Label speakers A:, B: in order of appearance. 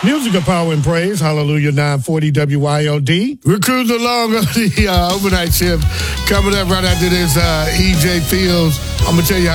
A: Music of Power and Praise, Hallelujah 940 WYLD. We're cruising along on the overnight shift. Coming up right after this, EJ Fields. I'm going to tell you how